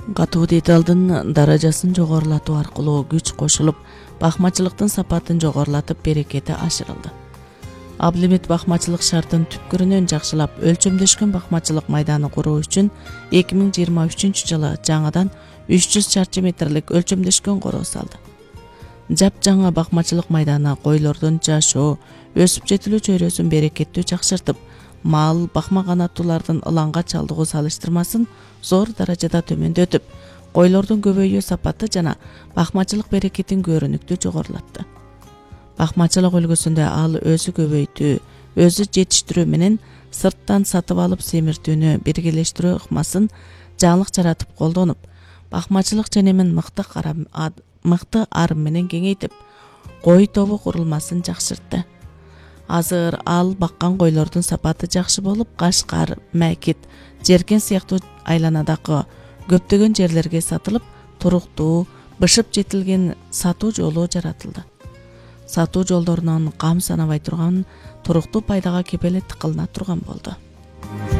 Катуу деталдын даражасын жогорулатуу аркылуу күч кошулуп, бакмачылыктын сапатын жогорулатып, берекети ашырылды. Аблимит бакмачылык шартын түпкүрүнөн жакшылап, өлчөмдөшкөн бакмачылык майданы куруу үчүн 2023-жылы жаңадан 300 чарчы метрлик өлчөмдөшкөн короо салды. Жапжаңа бакмачылык майданы койлордун жашоо, өсүп жетилүү чөйрөсүн берекеттүү жакшыртып, мал бакма канаттуулардын ылаңга чалдыгуу салыштырмасын зор даражада төмөндөтүп, койлордун көбөйүү сапаты жана бакмачылык берекетин көрүнүктүү жогорулатты. Бакмачылык үлгүсүндө ал өзү көбөйтүү, өзү жетиштирүү менен сырттан сатып алып семиртүүнү биргелештирүү ыкмасын жаңылык жаратып колдонуп, бакмачылык ченемин мыкты арым менен кеңейтип, кой тобу курулмасын жакшыртты. Азыр ал баккан койлордун сапаты жакшы болуп, Кашкар, Мәкит, Жеркен сыяктуу айланадагы көптөгөн жерлерге сатылып, туруктуу, бышып жетилген сатуу жолу жаратылды. Сатуу жолдорунан кам санабай турган, туруктуу пайдага кепелет кылына турган болду.